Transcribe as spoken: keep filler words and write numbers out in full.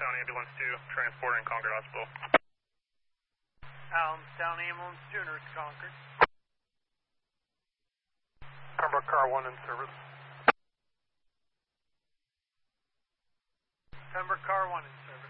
Allenstown Ambulance two, transporting Concord Hospital. Allenstown Ambulance two, nurse Concord. Pembroke Car one in service. Pembroke Car one in service.